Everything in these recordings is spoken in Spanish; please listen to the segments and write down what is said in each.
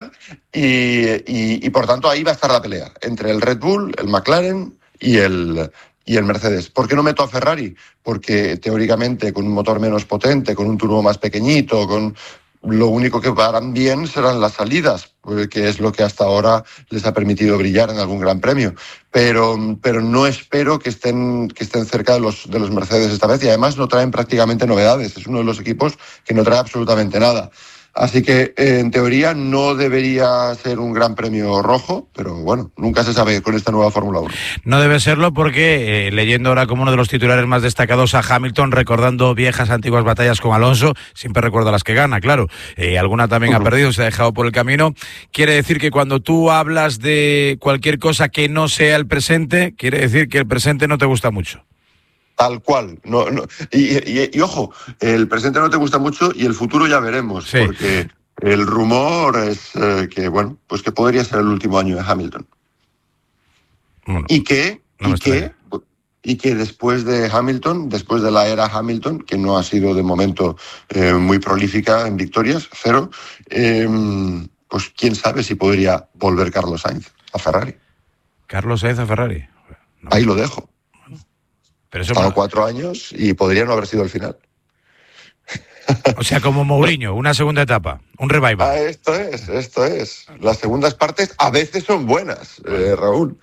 final y por tanto ahí va a estar la pelea entre el Red Bull, el McLaren y el Mercedes. ¿Por qué no meto a Ferrari? Porque teóricamente con un motor menos potente, con un turbo más pequeñito, lo único que harán bien serán las salidas, que es lo que hasta ahora les ha permitido brillar en algún gran premio. Pero no espero que estén cerca de los Mercedes esta vez, y además no traen prácticamente novedades. Es uno de los equipos que no trae absolutamente nada. Así que, en teoría, no debería ser un gran premio rojo, pero bueno, nunca se sabe con esta nueva Fórmula 1. No debe serlo porque, leyendo ahora como uno de los titulares más destacados a Hamilton, recordando viejas, antiguas batallas con Alonso, siempre recuerda las que gana, claro. Alguna también ha perdido, se ha dejado por el camino. Quiere decir que cuando tú hablas de cualquier cosa que no sea el presente, quiere decir que el presente no te gusta mucho. Tal cual. No. Y ojo, el presente no te gusta mucho y el futuro ya veremos, sí. Porque el rumor es que podría ser el último año de Hamilton. Bueno, y que después de Hamilton, después de la era Hamilton, que no ha sido de momento muy prolífica en victorias, 0, pues quién sabe si podría volver Carlos Sainz a Ferrari. Carlos Sainz a Ferrari. No. Ahí lo dejo. Pero eso ha estado 4 años y podría no haber sido el final. O sea, como Mourinho, una segunda etapa, un revival. Esto es. Las segundas partes a veces son buenas, Raúl.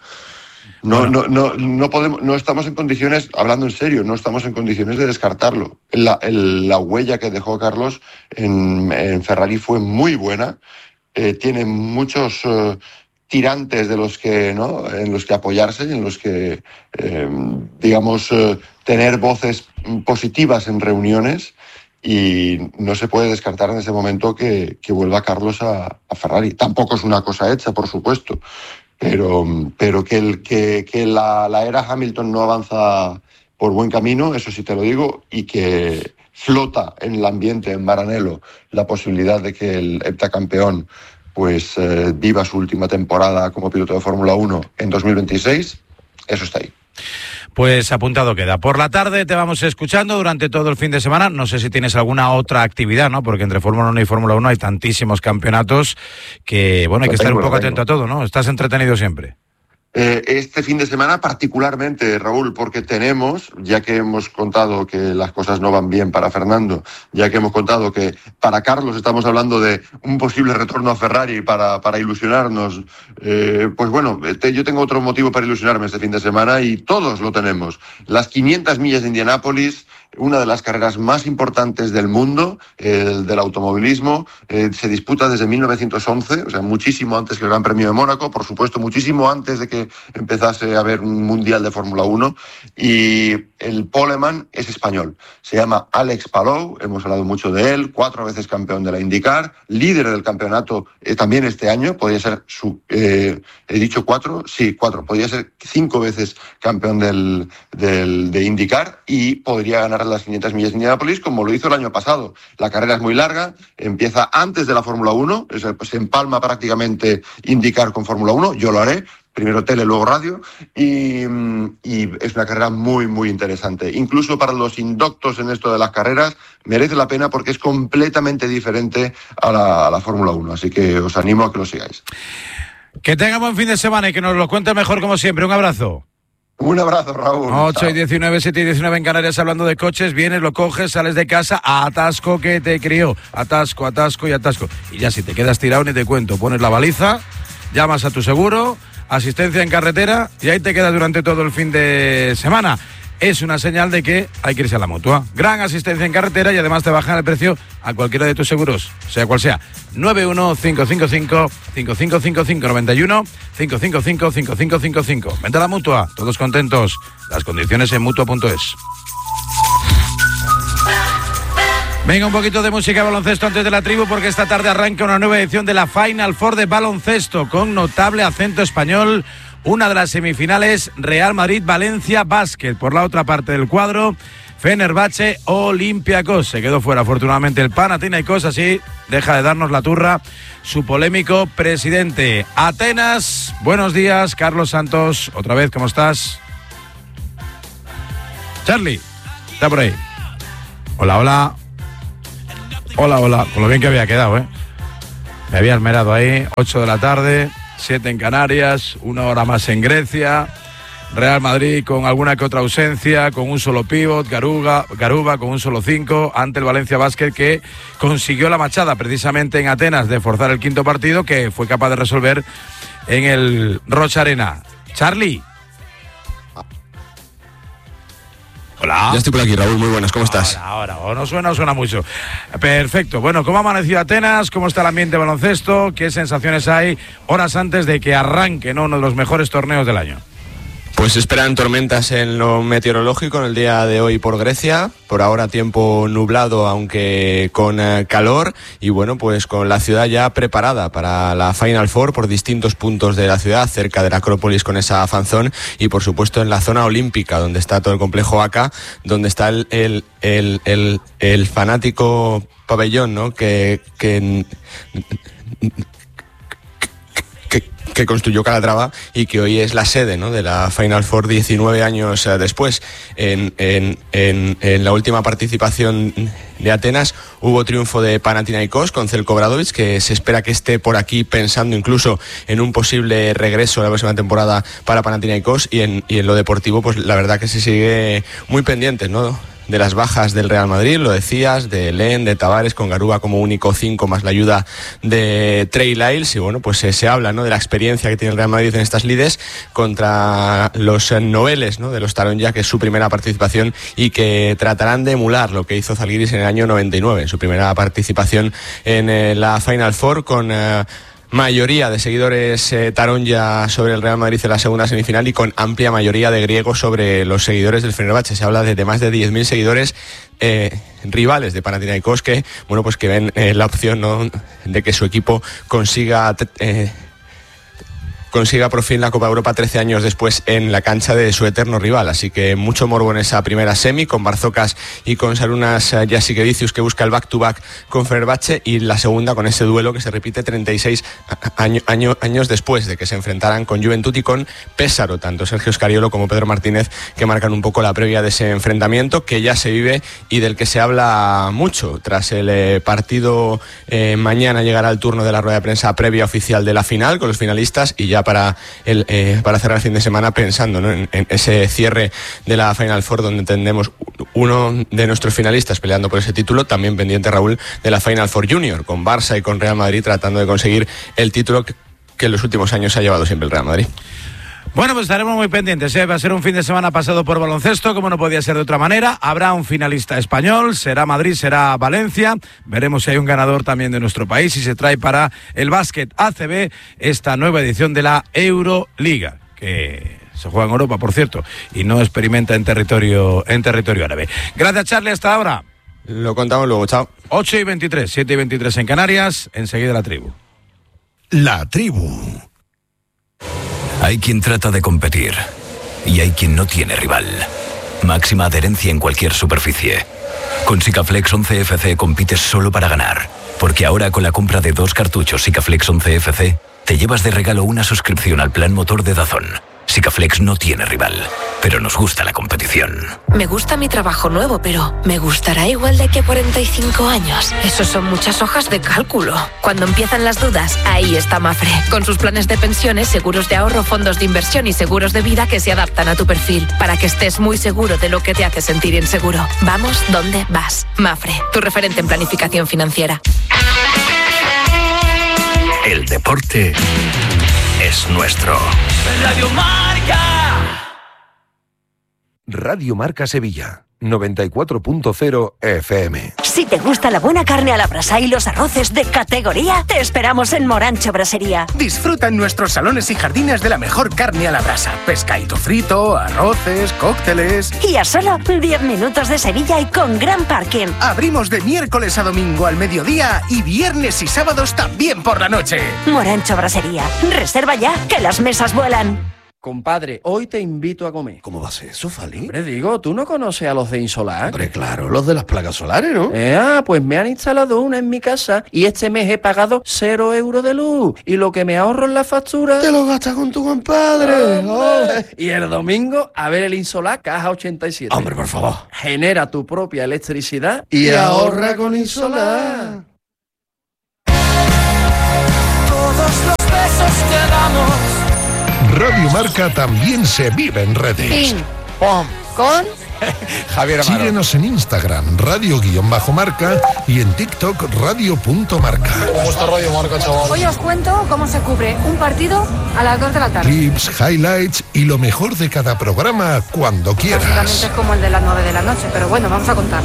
No estamos en condiciones, hablando en serio, no estamos en condiciones de descartarlo. La huella que dejó Carlos en Ferrari fue muy buena. Tiene muchos tirantes en los que apoyarse y en los que, tener voces positivas en reuniones, y no se puede descartar en ese momento que vuelva Carlos a Ferrari. Tampoco es una cosa hecha, por supuesto, pero que la era Hamilton no avanza por buen camino, eso sí te lo digo, y que flota en el ambiente, en Maranello, la posibilidad de que el heptacampeón viva su última temporada como piloto de Fórmula 1 en 2026, eso está ahí. Pues apuntado queda. Por la tarde te vamos escuchando durante todo el fin de semana. No sé si tienes alguna otra actividad, ¿no? Porque entre Fórmula 1 y Fórmula 1 hay tantísimos campeonatos que, hay que estar un poco atento a todo, ¿no? Estás entretenido siempre. Este fin de semana particularmente, Raúl, porque tenemos, ya que hemos contado que las cosas no van bien para Fernando, ya que hemos contado que para Carlos estamos hablando de un posible retorno a Ferrari para ilusionarnos, yo tengo otro motivo para ilusionarme este fin de semana y todos lo tenemos. Las 500 millas de Indianápolis, una de las carreras más importantes del mundo, del automovilismo, se disputa desde 1911, o sea, muchísimo antes que el Gran Premio de Mónaco, por supuesto, muchísimo antes de que empezase a haber un mundial de Fórmula 1, y el poleman es español, se llama Alex Palou, hemos hablado mucho de él, 4 veces campeón de la IndyCar, líder del campeonato también este año, podría ser he dicho 4, sí, 4, podría ser 5 veces campeón de IndyCar y podría ganar las 500 millas de Indianápolis como lo hizo el año pasado. La carrera es muy larga, empieza antes de la Fórmula 1, se empalma prácticamente IndyCar con Fórmula 1, yo lo haré, primero tele, luego radio, y es una carrera muy, muy interesante. Incluso para los indoctos en esto de las carreras, merece la pena porque es completamente diferente a la Fórmula 1, así que os animo a que lo sigáis. Que tenga buen fin de semana y que nos lo cuente mejor como siempre. Un abrazo. Un abrazo, Raúl. 8:19, 7:19 en Canarias, hablando de coches. Vienes, lo coges, sales de casa, atasco que te crió. Atasco, atasco y atasco. Y ya si te quedas tirado ni te cuento. Pones la baliza, llamas a tu seguro, asistencia en carretera y ahí te quedas durante todo el fin de semana. Es una señal de que hay que irse a la Mutua. Gran asistencia en carretera y además te bajan el precio a cualquiera de tus seguros, sea cual sea. 91-555-5555, 91-555-5555. Vente a la Mutua, todos contentos. Las condiciones en Mutua.es. Venga, un poquito de música de baloncesto antes de la tribu, porque esta tarde arranca una nueva edición de la Final Four de baloncesto con notable acento español. Una de las semifinales, Real Madrid-Valencia Basket. Por la otra parte del cuadro, Fenerbahce Olympiacos. Se quedó fuera, afortunadamente, el Panathinaikos, así deja de darnos la turra su polémico presidente. Atenas, buenos días, Carlos Santos. Otra vez, ¿cómo estás? Charlie, está por ahí. Hola, hola. Hola, hola. Con lo bien que había quedado, ¿eh? Me había esmerado ahí, 8 de la tarde, 7 en Canarias, 1 hora más en Grecia. Real Madrid con alguna que otra ausencia, con un solo pívot, Garuba con un solo 5, ante el Valencia Basket, que consiguió la machada precisamente en Atenas de forzar el quinto partido, que fue capaz de resolver en el Rocha Arena. Charlie. Hola. Ya estoy por aquí, Raúl, muy buenas, ¿cómo estás? Ahora, no suena mucho. Perfecto, bueno, ¿cómo ha amanecido Atenas? ¿Cómo está el ambiente de baloncesto? ¿Qué sensaciones hay horas antes de que arranque, ¿no?, uno de los mejores torneos del año? Pues esperan tormentas en lo meteorológico en el día de hoy por Grecia. Por ahora tiempo nublado, aunque con calor. Y bueno, pues con la ciudad ya preparada para la Final Four por distintos puntos de la ciudad, cerca de la Acrópolis con esa fanzón. Y por supuesto en la zona olímpica, donde está todo el complejo ACA, donde está el fanático pabellón, ¿no?, que construyó Calatrava y que hoy es la sede, ¿no?, de la Final Four 19 años después. En la última participación de Atenas hubo triunfo de Panathinaikos con Zeljko Obradović, que se espera que esté por aquí pensando incluso en un posible regreso la próxima temporada para Panathinaikos, y en lo deportivo pues la verdad que se sigue muy pendientes, ¿no?, de las bajas del Real Madrid, lo decías, de Len, de Tavares, con Garuba como único 5 más la ayuda de Trey Lyles. Y bueno, pues se habla, ¿no?, de la experiencia que tiene el Real Madrid en estas lides contra los noveles, ¿no?, de los Taronja, que es su primera participación y que tratarán de emular lo que hizo Zalgiris en el año 99, en su primera participación en la Final Four, con mayoría de seguidores Taronja sobre el Real Madrid en la segunda semifinal y con amplia mayoría de griegos sobre los seguidores del Fenerbahce. Se habla de más de 10.000 seguidores rivales de Panathinaikos que, bueno, pues que ven la opción, ¿no?, de que su equipo consiga por fin la Copa Europa 13 años después en la cancha de su eterno rival. Así que mucho morbo en esa primera semi, con Barzocas y con Sarunas Jasikevičius, que busca el back-to-back con Fenerbahce, y la segunda con ese duelo que se repite 36 años después de que se enfrentaran con Juventud y con Pésaro, tanto Sergio Scariolo como Pedro Martínez, que marcan un poco la previa de ese enfrentamiento que ya se vive y del que se habla mucho. Tras el partido mañana llegará el turno de la rueda de prensa previa oficial de la final con los finalistas, y ya para cerrar el fin de semana pensando, ¿no?, en ese cierre de la Final Four, donde tendremos uno de nuestros finalistas peleando por ese título, también pendiente, Raúl, de la Final Four Junior, con Barça y con Real Madrid tratando de conseguir el título que en los últimos años ha llevado siempre el Real Madrid. Bueno, pues estaremos muy pendientes, ¿eh? Va a ser un fin de semana pasado por baloncesto, como no podía ser de otra manera. Habrá un finalista español, será Madrid, será Valencia. Veremos si hay un ganador también de nuestro país y se trae para el básquet ACB esta nueva edición de la Euroliga, que se juega en Europa, por cierto, y no experimenta en territorio árabe. Gracias, Charlie, hasta ahora. Lo contamos luego, chao. 8:23, 7:23 en Canarias, enseguida la tribu. La tribu. Hay quien trata de competir y hay quien no tiene rival. Máxima adherencia en cualquier superficie. Con Sikaflex 11FC compites solo para ganar, porque ahora con la compra de 2 cartuchos Sikaflex 11FC te llevas de regalo una suscripción al plan motor de DAZN. Sikaflex no tiene rival, pero nos gusta la competición. Me gusta mi trabajo nuevo, pero ¿me gustará igual de aquí a 45 años? Esos son muchas hojas de cálculo. Cuando empiezan las dudas, ahí está Mafre. Con sus planes de pensiones, seguros de ahorro, fondos de inversión y seguros de vida que se adaptan a tu perfil, para que estés muy seguro de lo que te hace sentir inseguro. Vamos donde vas. Mafre, tu referente en planificación financiera. El deporte es nuestro. Radio Marca. Radio Marca Sevilla, 94.0 FM. Si te gusta la buena carne a la brasa y los arroces de categoría, te esperamos en Morancho Brasería. Disfruta en nuestros salones y jardines de la mejor carne a la brasa. Pescadito frito, arroces, cócteles. Y a solo 10 minutos de Sevilla y con gran parking. Abrimos de miércoles a domingo al mediodía y viernes y sábados también por la noche. Morancho Brasería. Reserva ya, que las mesas vuelan. Compadre, hoy te invito a comer. ¿Cómo va a ser eso, Fali? Hombre, digo, ¿tú no conoces a los de Insolar? Hombre, claro, los de las placas solares, ¿no? Pues me han instalado una en mi casa y este mes he pagado 0 euros de luz. Y lo que me ahorro en la factura... ¡Te lo gastas con tu compadre! Y el domingo, a ver el Insolar Caja 87. Hombre, por favor. Genera tu propia electricidad y ahorra con Insolar. Radio Marca también se vive en redes. Pim, pom, con Javier Amaro. Síguenos en Instagram, radio_marca, y en TikTok, radio.marca. ¿Cómo está Radio Marca, chaval? Hoy os cuento cómo se cubre un partido a las 2 de la tarde. Clips, highlights y lo mejor de cada programa cuando quieras. Básicamente es como el de las 9 de la noche, pero bueno, vamos a contar.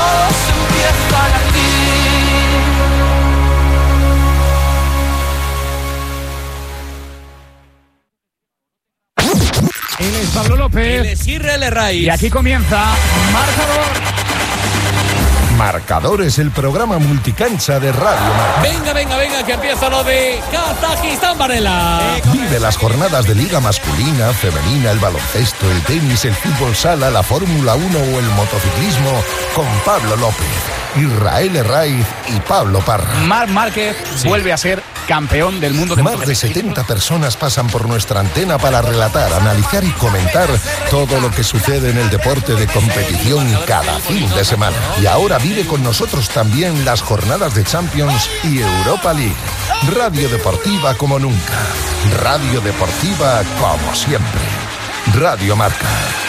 Él es Pablo López. Él es Israel Raiz. Y aquí comienza Marcador. Marcador es el programa multicancha de Radio Marca. Venga, que empieza lo de Kazajistán, Varela. Vive las jornadas de Liga masculina, femenina, el baloncesto, el tenis, el fútbol sala, la Fórmula 1 o el motociclismo con Pablo López, Israel Raiz y Pablo Parra. Marc Márquez vuelve a ser campeón del mundo de Más de 70 personas pasan por nuestra antena para relatar, analizar y comentar todo lo que sucede en el deporte de competición cada fin de semana. Y ahora vive con nosotros también las jornadas de Champions y Europa League. Radio Deportiva como nunca. Radio Deportiva como siempre. Radio Marca.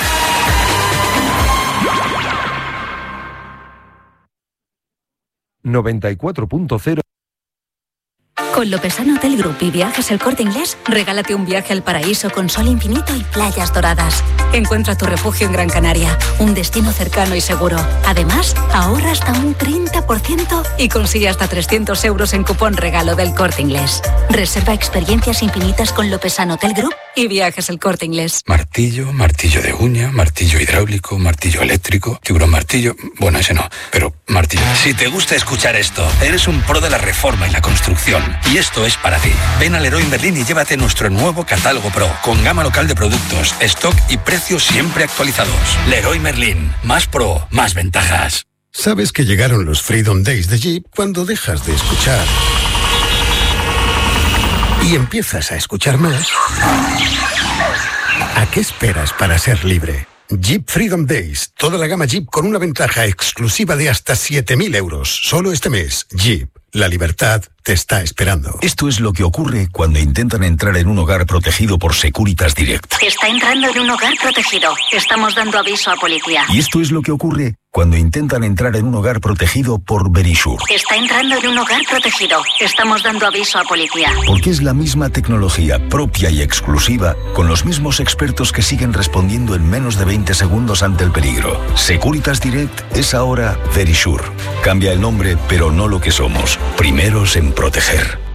...94.0... Con Lopesano Hotel Group y Viajes El Corte Inglés, regálate un viaje al paraíso con sol infinito y playas doradas. Encuentra tu refugio en Gran Canaria, un destino cercano y seguro. Además, ahorra hasta un 30% y consigue hasta 300 euros en cupón regalo del Corte Inglés. Reserva experiencias infinitas con Lopesano Hotel Group y Viajes El Corte Inglés. Martillo, martillo de uña, martillo hidráulico, martillo eléctrico, tiburón martillo... Bueno, ese no, pero martillo. Si te gusta escuchar esto, eres un pro de la reforma y la construcción. Y esto es para ti. Ven a Leroy Merlin y llévate nuestro nuevo catálogo Pro, con gama local de productos, stock y precios siempre actualizados. Leroy Merlin, más pro, más ventajas. Sabes que llegaron los Freedom Days de Jeep cuando dejas de escuchar y empiezas a escuchar más. ¿A qué esperas para ser libre? Jeep Freedom Days, toda la gama Jeep con una ventaja exclusiva de hasta 7.000 euros. Solo este mes. Jeep, la libertad te está esperando. Esto es lo que ocurre cuando intentan entrar en un hogar protegido por Securitas Direct. Está entrando en un hogar protegido. Estamos dando aviso a policía. Y esto es lo que ocurre cuando intentan entrar en un hogar protegido por Verisure. Está entrando en un hogar protegido. Estamos dando aviso a policía. Porque es la misma tecnología propia y exclusiva, con los mismos expertos que siguen respondiendo en menos de 20 segundos ante el peligro. Securitas Direct es ahora Verisure. Cambia el nombre, pero no lo que somos. Primeros en proteger.